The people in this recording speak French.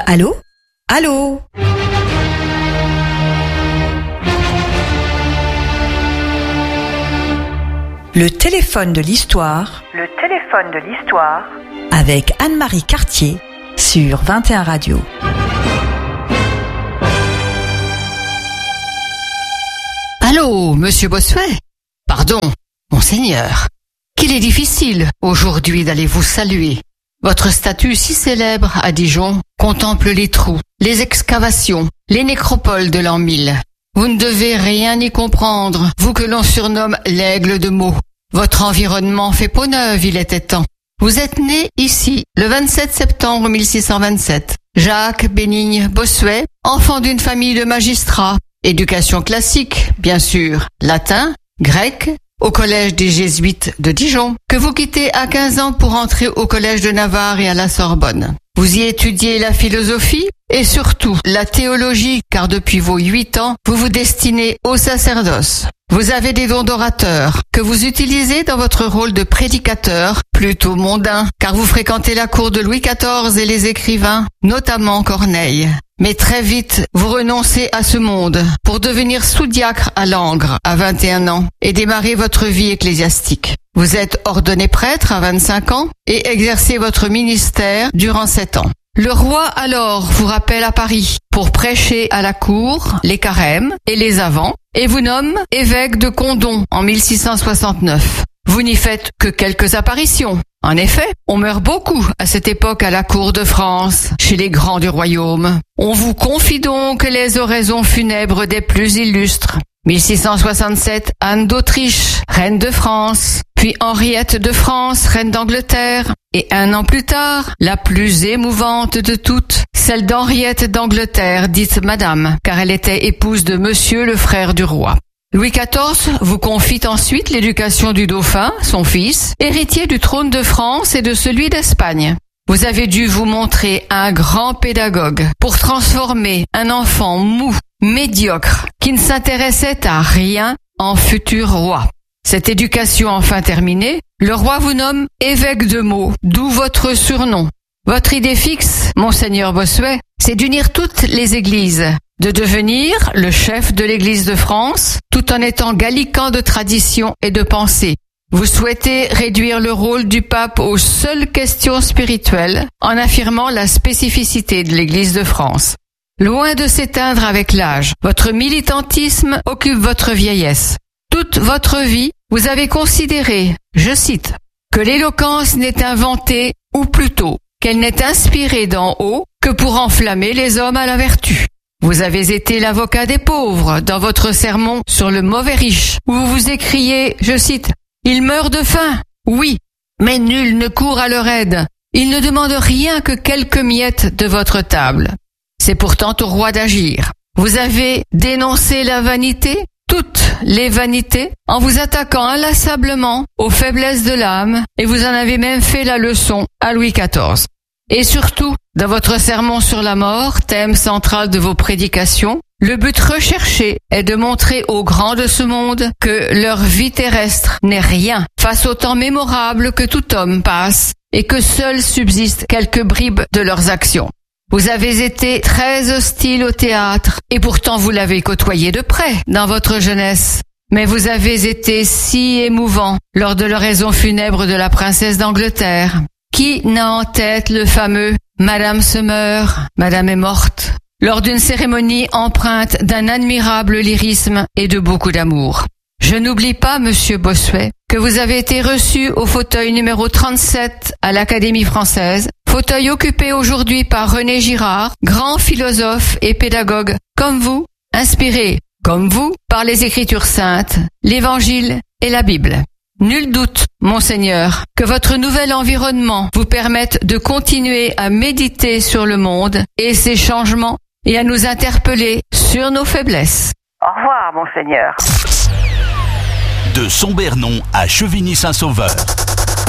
Allô ? Allô ? Le téléphone de l'histoire. Le téléphone de l'histoire. Avec Anne-Marie Cartier sur 21 Radio. Allô, monsieur Bossuet ? Pardon, monseigneur. Qu'il est difficile aujourd'hui d'aller vous saluer. Votre statue si célèbre à Dijon contemple les trous, les excavations, les nécropoles de l'an 1000. Vous ne devez rien y comprendre, vous que l'on surnomme l'aigle de Meaux. Votre environnement fait peau neuve, il était temps. Vous êtes né ici, le 27 septembre 1627. Jacques Bénigne Bossuet, enfant d'une famille de magistrats. Éducation classique, bien sûr, latin, grec, au collège des Jésuites de Dijon, que vous quittez à 15 ans pour entrer au collège de Navarre et à la Sorbonne. Vous y étudiez la philosophie et surtout la théologie, car depuis vos 8 ans, vous vous destinez au sacerdoce. Vous avez des dons d'orateur que vous utilisez dans votre rôle de prédicateur, plutôt mondain, car vous fréquentez la cour de Louis XIV et les écrivains, notamment Corneille. Mais très vite, vous renoncez à ce monde pour devenir sous-diacre à Langres à 21 ans et démarrer votre vie ecclésiastique. Vous êtes ordonné prêtre à 25 ans et exercez votre ministère durant 7 ans. Le roi alors vous rappelle à Paris pour prêcher à la cour, les carèmes et les avants et vous nomme évêque de Condom en 1669. Vous n'y faites que quelques apparitions. En effet, on meurt beaucoup à cette époque à la cour de France, chez les grands du royaume. On vous confie donc les oraisons funèbres des plus illustres. 1667, Anne d'Autriche, reine de France, puis Henriette de France, reine d'Angleterre, et 1 an plus tard, la plus émouvante de toutes, celle d'Henriette d'Angleterre, dite Madame, car elle était épouse de Monsieur le frère du roi. Louis XIV vous confie ensuite l'éducation du dauphin, son fils, héritier du trône de France et de celui d'Espagne. Vous avez dû vous montrer un grand pédagogue pour transformer un enfant mou, médiocre, qui ne s'intéressait à rien en futur roi. Cette éducation enfin terminée, le roi vous nomme évêque de Meaux, d'où votre surnom. Votre idée fixe, monseigneur Bossuet, c'est d'unir toutes les églises, de devenir le chef de l'Église de France, tout en étant gallican de tradition et de pensée. Vous souhaitez réduire le rôle du pape aux seules questions spirituelles, en affirmant la spécificité de l'Église de France. Loin de s'éteindre avec l'âge, votre militantisme occupe votre vieillesse. Toute votre vie, vous avez considéré, je cite, que l'éloquence n'est inventée, ou plutôt, qu'elle n'est inspirée d'en haut que pour enflammer les hommes à la vertu. Vous avez été l'avocat des pauvres dans votre sermon sur le mauvais riche, où vous vous écriez, je cite, « Il meurt de faim, oui, mais nul ne court à leur aide. Il ne demande rien que quelques miettes de votre table. » C'est pourtant au roi d'agir. Vous avez dénoncé la vanité, toutes les vanités, en vous attaquant inlassablement aux faiblesses de l'âme, et vous en avez même fait la leçon à Louis XIV. Et surtout, dans votre sermon sur la mort, thème central de vos prédications, le but recherché est de montrer aux grands de ce monde que leur vie terrestre n'est rien face au temps mémorable que tout homme passe et que seuls subsistent quelques bribes de leurs actions. Vous avez été très hostile au théâtre et pourtant vous l'avez côtoyé de près dans votre jeunesse. Mais vous avez été si émouvant lors de l'oraison funèbre de la princesse d'Angleterre. Qui n'a en tête le fameux « Madame se meurt, Madame est morte » lors d'une cérémonie empreinte d'un admirable lyrisme et de beaucoup d'amour. Je n'oublie pas, monsieur Bossuet, que vous avez été reçu au fauteuil numéro 37 à l'Académie française, fauteuil occupé aujourd'hui par René Girard, grand philosophe et pédagogue comme vous, inspiré, comme vous, par les Écritures saintes, l'Évangile et la Bible. Nul doute, monseigneur, que votre nouvel environnement vous permette de continuer à méditer sur le monde et ses changements et à nous interpeller sur nos faiblesses. Au revoir, monseigneur. De Sombernon à Chevigny-Saint-Sauveur.